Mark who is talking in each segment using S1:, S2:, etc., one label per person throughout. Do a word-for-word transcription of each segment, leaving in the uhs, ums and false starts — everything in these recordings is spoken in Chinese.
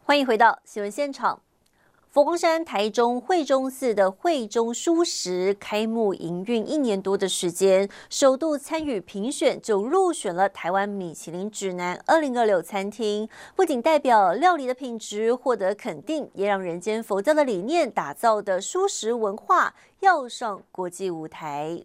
S1: 欢迎回到新闻现场。佛光山台中惠中寺的惠中蔬食开幕营运一年多的时间，首度参与评选就入选了台湾米其林指南二零二六餐厅，不仅代表料理的品质获得肯定，也让人间佛教的理念打造的蔬食文化要上国际舞台。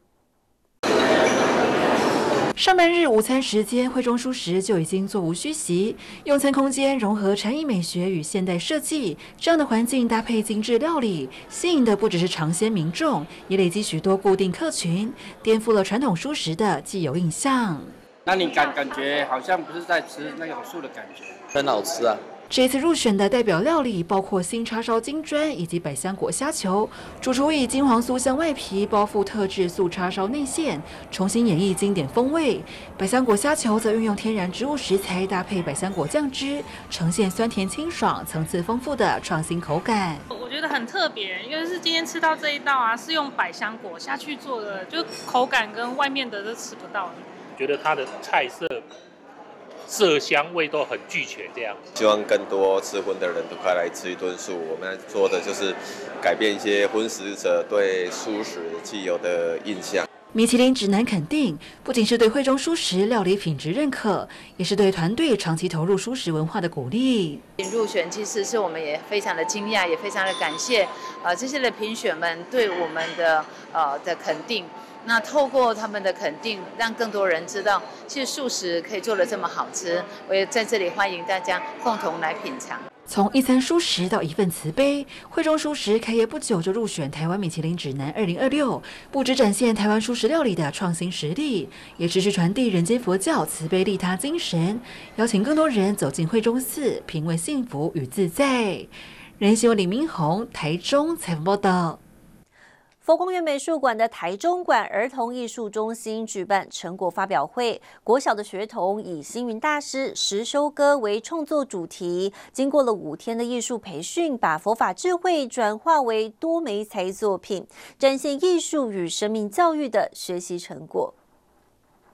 S2: 上半日午餐时间，惠中蔬食就已经座无虚席。用餐空间融合禅意美学与现代设计，这样的环境搭配精致料理，吸引的不只是尝鲜民众，也累积许多固定客群，颠覆了传统蔬食的既有印象。
S3: 那你感感觉好像不是在吃那种素的感觉，
S4: 很好吃啊。
S2: 这一次入选的代表料理包括新叉烧金砖以及百香果虾球，主厨以金黄酥香外皮包覆特制素叉烧内馅，重新演绎经典风味。百香果虾球则运用天然植物食材搭配百香果酱汁，呈现酸甜清爽、层次丰富的创新口感。
S5: 我觉得很特别，因为是今天吃到这一道啊，是用百香果下去做的，就口感跟外面的都吃不到的。
S6: 觉得它的菜色。色香味都很俱全，这样
S4: 希望更多吃荤的人都快来吃一顿素。我们做的就是改变一些荤食者对蔬食既有的印象。
S2: 米其林指南肯定，不仅是对惠中蔬食料理品质认可，也是对团队长期投入蔬食文化的鼓励。
S7: 入选其实是我们也非常的惊讶，也非常的感谢呃这些的评选们对我们的呃的肯定。那透过他们的肯定，让更多人知道，其实素食可以做得这么好吃。我也在这里欢迎大家共同来品尝。
S2: 从一餐蔬食到一份慈悲，惠中蔬食开业不久就入选台湾米其林指南二零二六，不只展现台湾蔬食料理的创新实力，也持续传递人间佛教慈悲利他精神，邀请更多人走进惠中寺，品味幸福与自在。人新闻李明宏，台中采访报道。
S1: 佛光园美术馆的台中馆儿童艺术中心举办成果发表会，国小的学童以星云大师实修歌为创作主题，经过了五天的艺术培训，把佛法智慧转化为多媒材作品，展现艺术与生命教育的学习成果。